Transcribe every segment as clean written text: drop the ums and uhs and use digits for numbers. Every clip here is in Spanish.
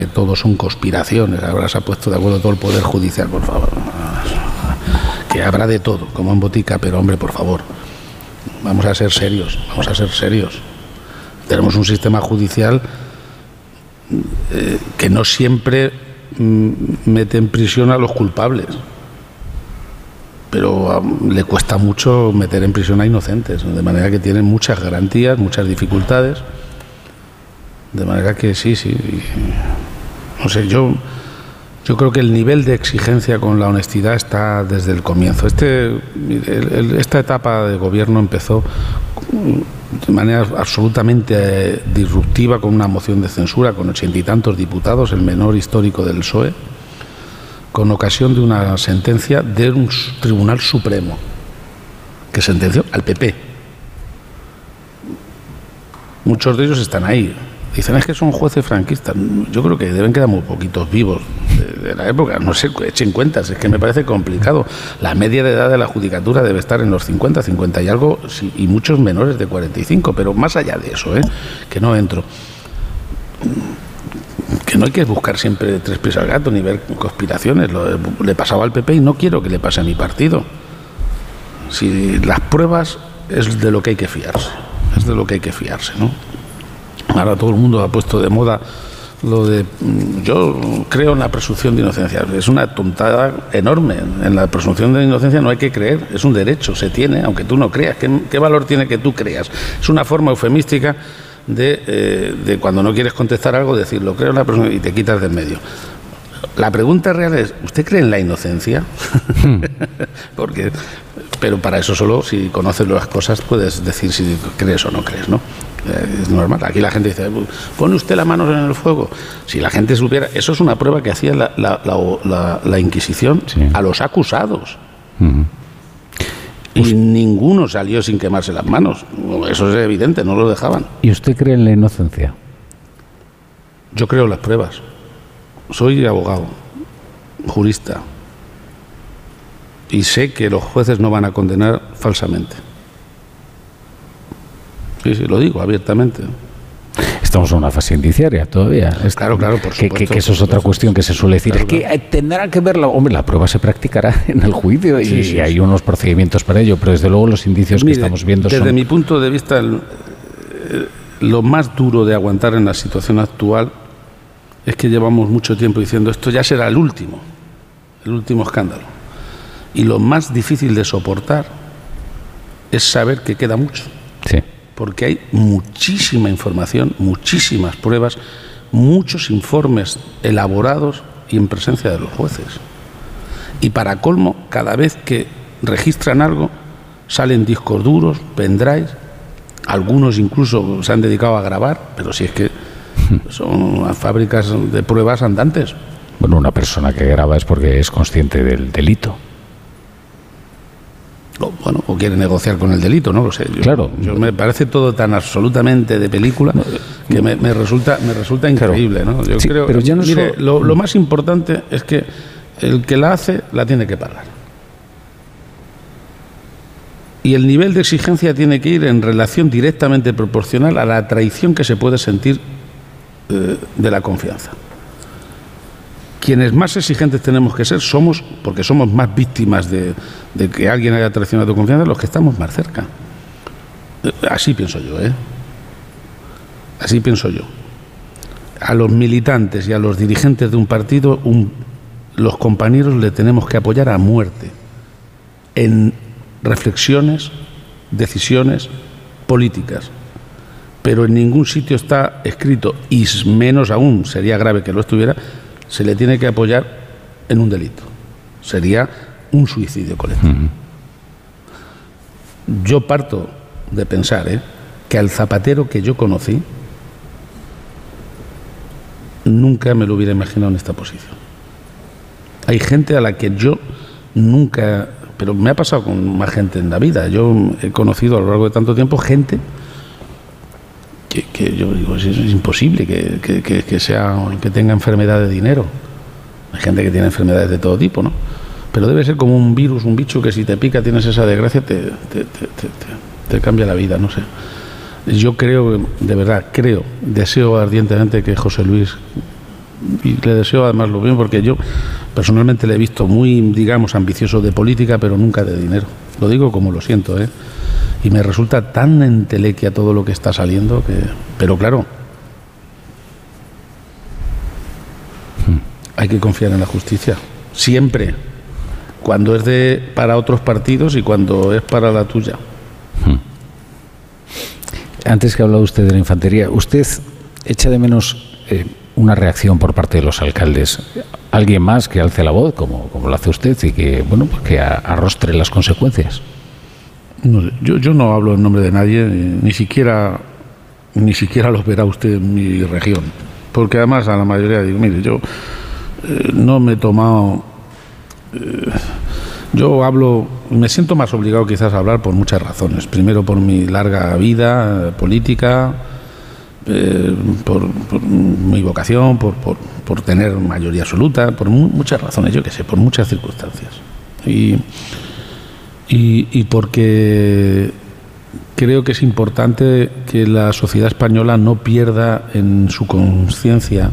que todo son conspiraciones. Ahora se ha puesto de acuerdo todo el Poder Judicial, por favor. Que habrá de todo, como en botica, pero hombre, por favor, vamos a ser serios, vamos a ser serios. Tenemos un sistema judicial que no siempre mete en prisión a los culpables, pero le cuesta mucho meter en prisión a inocentes, de manera que tienen muchas garantías, muchas dificultades, de manera que sí, no sé, yo creo que el nivel de exigencia con la honestidad está desde el comienzo. Esta etapa de gobierno empezó de manera absolutamente disruptiva con una moción de censura con 80 y tantos diputados, el menor histórico del PSOE, con ocasión de una sentencia de un Tribunal Supremo que sentenció al PP. Muchos de ellos están ahí. Dicen, es que son jueces franquistas. Yo creo que deben quedar muy poquitos vivos de la época. No sé, echen cuentas, es que me parece complicado. La media de edad de la judicatura debe estar en los 50, 50 y algo, y muchos menores de 45, pero más allá de eso, que no entro. Que no hay que buscar siempre tres pies al gato ni ver conspiraciones. Le pasaba al PP y no quiero que le pase a mi partido. Si las pruebas es de lo que hay que fiarse, ¿no? Ahora todo el mundo ha puesto de moda lo de... Yo creo en la presunción de inocencia. Es una tontada enorme. En la presunción de inocencia no hay que creer. Es un derecho, se tiene, aunque tú no creas. ¿Qué valor tiene que tú creas? Es una forma eufemística de cuando no quieres contestar algo, decirlo, creo en la presunción, y te quitas del medio. La pregunta real es, ¿usted cree en la inocencia? Pero para eso solo, si conoces las cosas, puedes decir si crees o no crees, ¿no? Es normal. Aquí la gente dice, ¿pone usted las manos en el fuego? Si la gente supiera, eso es una prueba que hacía la Inquisición, sí, a los acusados. Y ninguno salió sin quemarse las manos. Eso es evidente, no lo dejaban. ¿Y usted cree en la inocencia? Yo creo en las pruebas. Soy abogado, jurista, y sé que los jueces no van a condenar falsamente. Sí, lo digo abiertamente. Estamos en una fase indiciaria todavía. Claro, por supuesto. Que eso es otra cuestión que se suele decir. Claro, es que tendrán que verla. Hombre, la prueba se practicará en el juicio y hay unos procedimientos para ello, pero desde luego los indicios que estamos viendo son... Desde mi punto de vista, lo más duro de aguantar en la situación actual es que llevamos mucho tiempo diciendo esto ya será el último escándalo. Y lo más difícil de soportar es saber que queda mucho. Sí. Porque hay muchísima información, muchísimas pruebas, muchos informes elaborados y en presencia de los jueces. Y para colmo, cada vez que registran algo, salen discos duros, pendrives, algunos incluso se han dedicado a grabar, pero si es que son fábricas de pruebas andantes. Bueno, una persona que graba es porque es consciente del delito. O quiere negociar con el delito, no lo sé. Yo me parece todo tan absolutamente de película que me resulta increíble, ¿no? Yo creo, pero ya no mire, lo más importante es que el que la hace la tiene que pagar. Y el nivel de exigencia tiene que ir en relación directamente proporcional a la traición que se puede sentir de la confianza. Quienes más exigentes tenemos que ser porque somos más víctimas de que alguien haya traicionado tu confianza, los que estamos más cerca. Así pienso yo, Así pienso yo. A los militantes y a los dirigentes de un partido, los compañeros le tenemos que apoyar a muerte en reflexiones, decisiones políticas. Pero en ningún sitio está escrito, y menos aún, sería grave que lo estuviera, se le tiene que apoyar en un delito. Sería un suicidio colectivo. Yo parto de pensar que al Zapatero que yo conocí nunca me lo hubiera imaginado en esta posición. Hay gente a la que yo nunca... Pero me ha pasado con más gente en la vida. Yo he conocido a lo largo de tanto tiempo gente que yo digo, es imposible que tenga enfermedad de dinero. Hay gente que tiene enfermedades de todo tipo, ¿no? Pero debe ser como un virus, un bicho que si te pica, tienes esa desgracia, te cambia la vida, no sé. Yo creo, de verdad, deseo ardientemente que José Luis y le deseo además lo bien, porque yo personalmente le he visto muy, digamos, ambicioso de política, pero nunca de dinero. Lo digo como lo siento, ¿eh? Y me resulta tan entelequia todo lo que está saliendo que... Pero claro, hay que confiar en la justicia. Siempre. Cuando es para otros partidos y cuando es para la tuya. Antes que hablaba usted de la infantería, ¿usted echa de menos una reacción por parte de los alcaldes? ¿Alguien más que alce la voz, como lo hace usted, y que, bueno, pues que arrostre las consecuencias? No, yo no hablo en nombre de nadie, ni siquiera los verá usted en mi región. Porque además a la mayoría digo, mire, yo no me he tomado... yo hablo, me siento más obligado quizás a hablar por muchas razones. Primero, por mi larga vida política, por mi vocación, por tener mayoría absoluta, por muchas razones, yo qué sé, por muchas circunstancias. Y porque creo que es importante que la sociedad española no pierda en su conciencia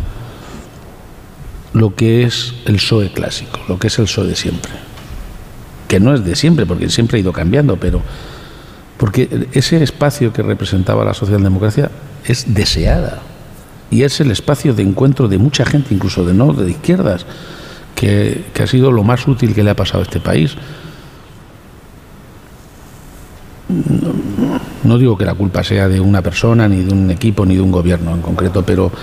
lo que es el PSOE clásico, lo que es el PSOE de siempre. Que no es de siempre, porque siempre ha ido cambiando, pero porque ese espacio que representaba la socialdemocracia es deseada y es el espacio de encuentro de mucha gente, incluso de izquierdas, que ha sido lo más útil que le ha pasado a este país. No digo que la culpa sea de una persona, ni de un equipo, ni de un gobierno en concreto,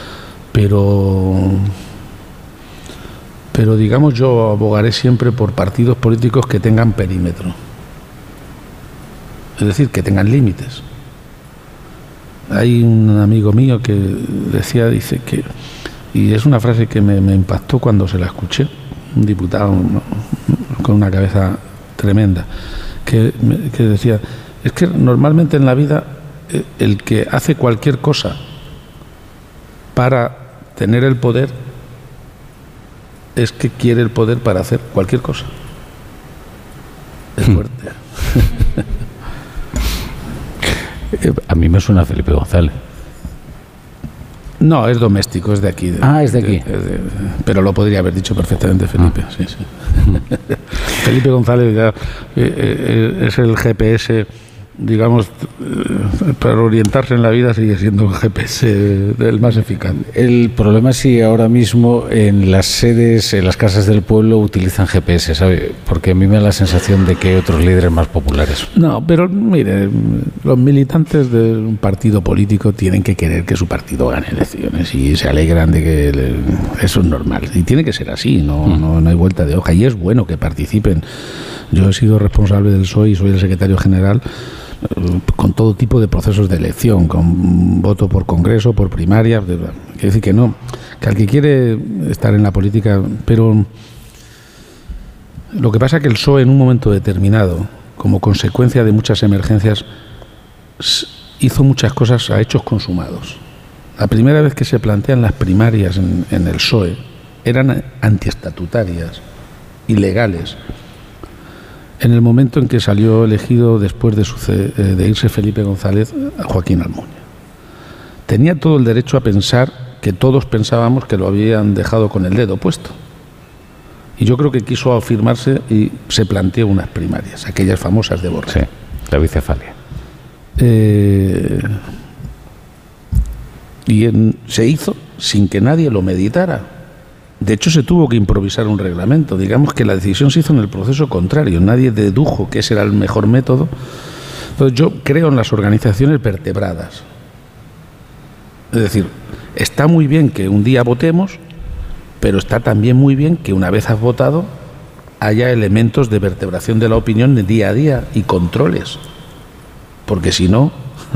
pero digamos, yo abogaré siempre por partidos políticos que tengan perímetro, es decir, que tengan límites. Hay un amigo mío que dice que, y es una frase que me impactó cuando se la escuché, un diputado, ¿no?, con una cabeza tremenda, que decía, es que normalmente en la vida el que hace cualquier cosa para tener el poder es que quiere el poder para hacer cualquier cosa. Es fuerte. A mí me suena Felipe González. No, es doméstico, es de aquí. Es de aquí. Pero lo podría haber dicho perfectamente Felipe. Sí. Felipe González ya, es el GPS, digamos, para orientarse en la vida sigue siendo el GPS el más eficaz. El problema es si ahora mismo en las sedes, en las casas del pueblo utilizan GPS, ¿sabe? Porque a mí me da la sensación de que hay otros líderes más populares. No, pero mire, los militantes de un partido político tienen que querer que su partido gane elecciones y se alegran de que eso es normal. Y tiene que ser así, no hay vuelta de hoja. Y es bueno que participen. Yo he sido responsable del PSOE y soy el secretario general con todo tipo de procesos de elección, con voto por congreso, por primaria. Quiero decir que no, que al que quiere estar en la política, pero lo que pasa es que el PSOE en un momento determinado, como consecuencia de muchas emergencias, hizo muchas cosas a hechos consumados. La primera vez que se plantean las primarias en el PSOE eran antiestatutarias, ilegales. En el momento en que salió elegido, después de irse Felipe González, a Joaquín Almunia. Tenía todo el derecho a pensar que todos pensábamos que lo habían dejado con el dedo puesto. Y yo creo que quiso afirmarse y se planteó unas primarias, aquellas famosas de Borrell. Sí, la bicefalia. Se hizo sin que nadie lo meditara. De hecho, se tuvo que improvisar un reglamento. Digamos que la decisión se hizo en el proceso contrario. Nadie dedujo que ese era el mejor método. Entonces, yo creo en las organizaciones vertebradas. Es decir, está muy bien que un día votemos, pero está también muy bien que una vez has votado haya elementos de vertebración de la opinión de día a día y controles. Porque si no...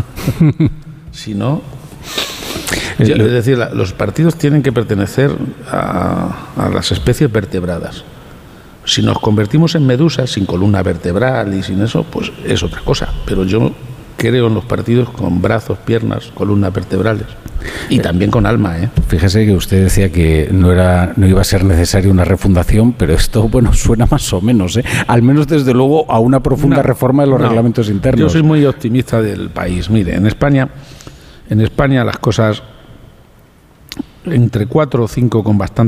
Es decir, los partidos tienen que pertenecer a las especies vertebradas. Si nos convertimos en medusas, sin columna vertebral y sin eso, pues es otra cosa. Pero yo creo en los partidos con brazos, piernas, columnas vertebrales. Y también con alma, ¿eh? Fíjese que usted decía que no iba a ser necesaria una refundación, pero esto, bueno, suena más o menos, ¿eh? Al menos, desde luego, a una profunda reforma de los reglamentos internos. Yo soy muy optimista del país. Mire, en España las cosas entre 4 o 5 con bastante